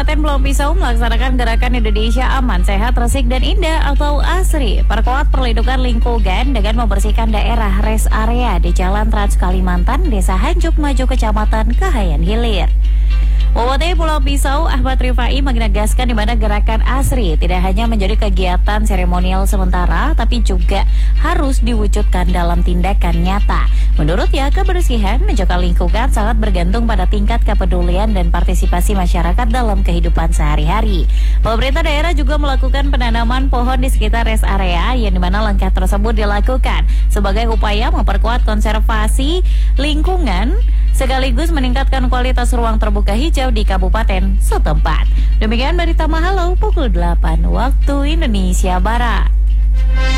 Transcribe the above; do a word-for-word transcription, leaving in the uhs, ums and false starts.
Kabupaten Pulau Pisau melaksanakan gerakan Indonesia Aman, Sehat, Resik, dan Indah atau ASRI. Perkuat perlindungan lingkungan dengan membersihkan daerah rest area di Jalan Trans Kalimantan, Desa Hanjuk Maju, Kecamatan Kahayan Hilir. Bupati Pulau Pisau Ahmad Rifai menegaskan di mana gerakan ASRI tidak hanya menjadi kegiatan seremonial sementara, tapi juga harus diwujudkan dalam tindakan nyata. Menurutnya, kebersihan menjaga lingkungan sangat bergantung pada tingkat kepedulian dan partisipasi masyarakat dalam kehidupan sehari-hari. Pemerintah daerah juga melakukan penanaman pohon di sekitar rest area, yang dimana langkah tersebut dilakukan sebagai upaya memperkuat konservasi lingkungan sekaligus meningkatkan kualitas ruang terbuka hijau di kabupaten setempat. Demikian berita Mahalo pukul delapan waktu Indonesia Barat.